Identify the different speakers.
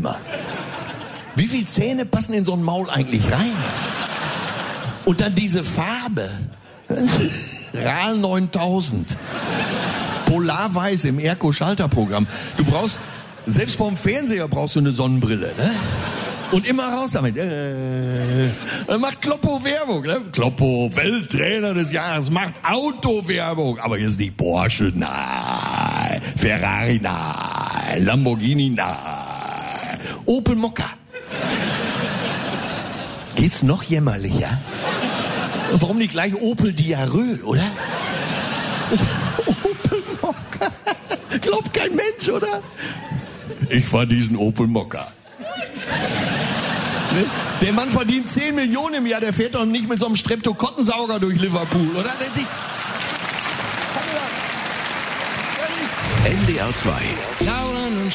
Speaker 1: Badezimmer. Wie viele Zähne passen in so ein Maul eigentlich rein? Und dann diese Farbe. RAL 9000. Polarweiß im Erco-Schalterprogramm. Du brauchst, selbst vorm Fernseher brauchst du eine Sonnenbrille, ne? Und immer raus damit. Dann macht Kloppo Werbung, ne? Kloppo, Welttrainer des Jahres, macht Autowerbung. Aber jetzt nicht Porsche, nein. Ferrari, nein. Lamborghini, nein. Opel Mokka. Geht's noch jämmerlicher? Und warum nicht gleich Opel Diarrhoe, oder? Opel Mokka. Glaubt kein Mensch, oder? Ich fahr diesen Opel Mokka. Der Mann verdient 10 Millionen im Jahr, der fährt doch nicht mit so einem Streptokokkensauger durch Liverpool, oder?
Speaker 2: NDR 2.